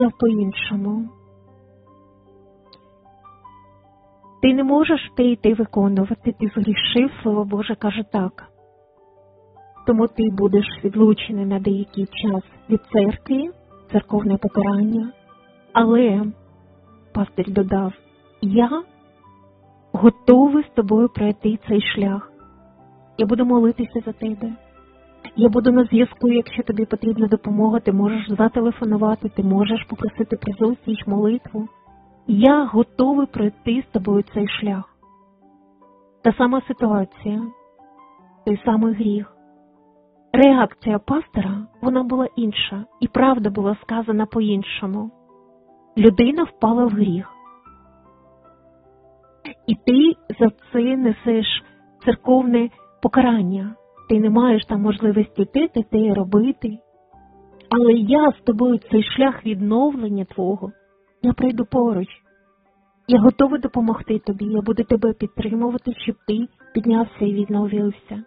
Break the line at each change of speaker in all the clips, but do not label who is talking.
сказав по-іншому. Ти не можеш те йти виконувати, ти згрішив, Слово Боже каже так. Тому ти будеш відлучений на деякий час від церкви, церковне покарання. Але, пастир додав, я готовий з тобою пройти цей шлях. Я буду молитися за тебе. Я буду на зв'язку, якщо тобі потрібна допомога, ти можеш зателефонувати, ти можеш попросити про зустріч, молитву. Я готовий пройти з тобою цей шлях. Та сама ситуація, той самий гріх. Реакція пастора, вона була інша, і правда була сказана по-іншому. Людина впала в гріх. І ти за це несеш церковне покарання. Ти не маєш там можливості те робити. Але я з тобою цей шлях відновлення твого, я пройду поруч. Я готовий допомогти тобі, я буду тебе підтримувати, щоб ти піднявся і відновився.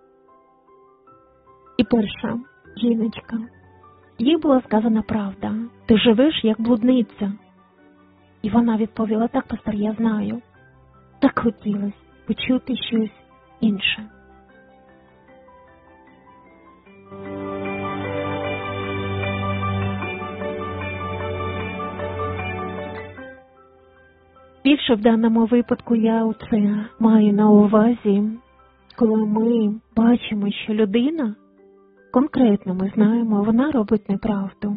І перша жіночка, їй була сказана правда. Ти живеш як блудниця. І вона відповіла, так, пастор, я знаю. Так хотілося почути щось інше. Більше в даному випадку я оце маю на увазі, коли ми бачимо, що людина, конкретно ми знаємо, вона робить неправду.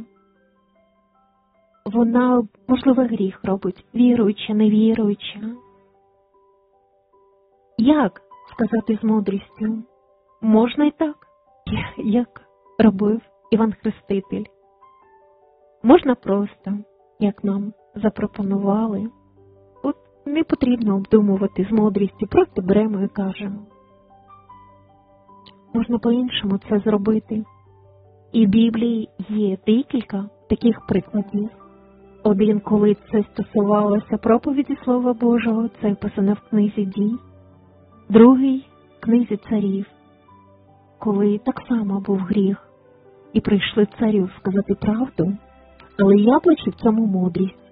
Вона, можливо, гріх робить, віруюча, невіруюча. Як сказати з мудрістю? Можна і так, як робив Іван Хреститель. Можна просто, як нам запропонували. От не потрібно обдумувати з мудрістю, просто беремо і кажемо. Можна по-іншому це зробити. І в Біблії є декілька таких прикладів. Один, коли це стосувалося проповіді Слова Божого, це описано в книзі «Дій». Другий – в книзі «Царів», коли так само був гріх, і прийшли царю сказати правду, але я бачу в цьому мудрість.